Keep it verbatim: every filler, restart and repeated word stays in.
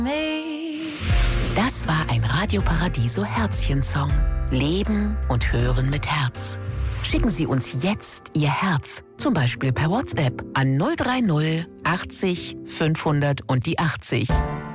Das war ein Radio Paradiso Herzchen-Song. Leben und Hören mit Herz. Schicken Sie uns jetzt Ihr Herz, zum Beispiel per WhatsApp an null drei null achtzig fünfhundert und die achtzig.